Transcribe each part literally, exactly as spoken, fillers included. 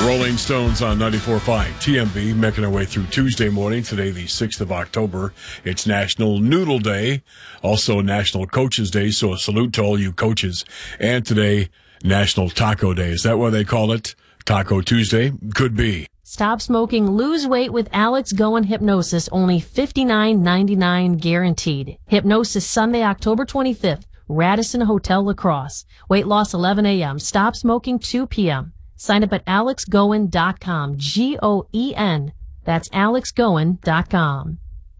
Rolling Stones on ninety-four point five T M B, making our way through Tuesday morning. Today, the sixth of October. It's National Noodle Day, also National Coaches Day, so a salute to all you coaches. And today, National Taco Day. Is that what they call it? Taco Tuesday? Could be. Stop smoking, lose weight with Alex Goen Hypnosis, only fifty-nine ninety-nine guaranteed. Hypnosis Sunday, October twenty-fifth, Radisson Hotel La Crosse. Weight loss eleven a.m., stop smoking two p.m. Sign up at alex goen dot com, G O E N. That's alex goen dot com.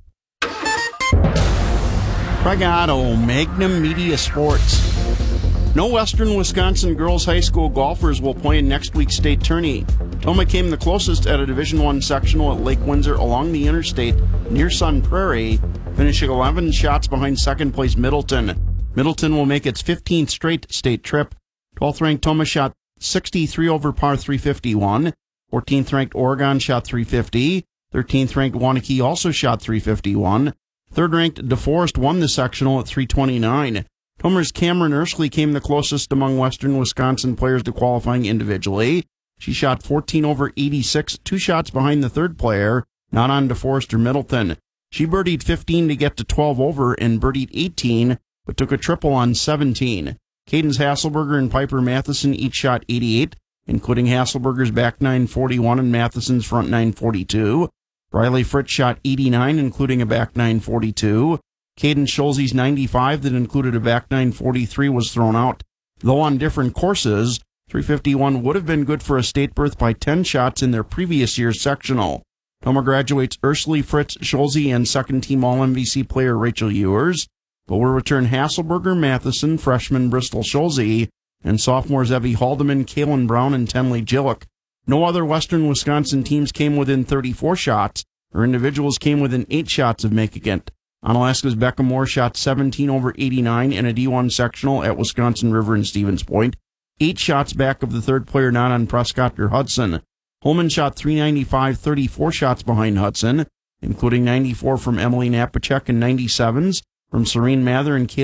Craig Otto, Magnum Media Sports. No Western Wisconsin girls high school golfers will play in next week's state tourney. Toma came the closest at a Division One sectional at Lake Windsor along the interstate near Sun Prairie, finishing eleven shots behind second place Middleton. Middleton will make its fifteenth straight state trip. twelfth ranked Toma shot sixty-three over par three fifty-one. fourteenth ranked Oregon shot three fifty. thirteenth ranked Waunakee also shot three fifty-one. third ranked DeForest won the sectional at three twenty-nine. Tomer's Cameron Erskly came the closest among Western Wisconsin players to qualifying individually. She shot fourteen over eighty-six, two shots behind the third player, not on DeForest or Middleton. She birdied fifteen to get to twelve over and birdied eighteen, but took a triple on seventeen. Cadence Hasselberger and Piper Matheson each shot eighty-eight, including Hasselberger's back nine forty-one and Matheson's front nine forty-two. Riley Fritz shot eighty-nine, including a back nine forty-two. Cadence Schulze's ninety-five that included a back nine forty-three was thrown out. Though on different courses, three fifty-one would have been good for a state berth by ten shots in their previous year's sectional. Toma graduates Ersley, Fritz, Schulze, and second-team All-M V C player Rachel Ewers, but will return Hasselberger, Matheson, freshman Bristol Schulze, and sophomores Evie Haldeman, Kalen Brown, and Tenley Gillick. No other Western Wisconsin teams came within thirty-four shots, or individuals came within eight shots of making it. Onalaska's Becca Moore shot seventeen over eighty-nine in a D one sectional at Wisconsin River and Stevens Point, eight shots back of the third player not on Prescott or Hudson. Holman shot three ninety-five, thirty-four shots behind Hudson, including ninety-four from Emily Napachek and ninety-sevens from Serene Mather and Kayla